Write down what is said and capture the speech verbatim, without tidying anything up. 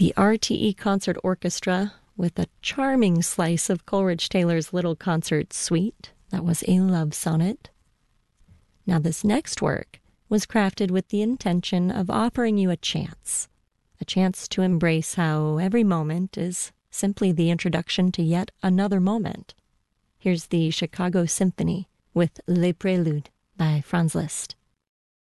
The R T E Concert Orchestra with a charming slice of Coleridge Taylor's Little Concert Suite. That was a love sonnet. Now this next work was crafted with the intention of offering you a chance, a chance to embrace how every moment is simply the introduction to yet another moment. Here's the Chicago Symphony with Les Préludes by Franz Liszt.